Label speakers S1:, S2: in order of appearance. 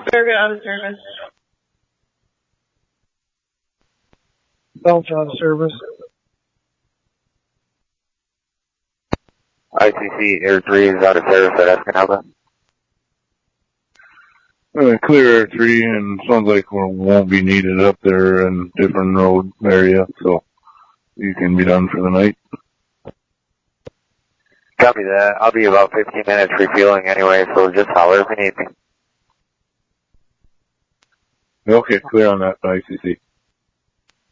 S1: Farragut out of service.
S2: Belch out of service.
S3: ICC Air 3 is out of service at Escanaba.
S4: Clear Air 3, and sounds like we won't be needed up there in different road area, so you can be done for the night.
S3: Copy that. I'll be about 15 minutes refueling anyway, so just holler if you need me.
S4: Okay, clear on that, ICC.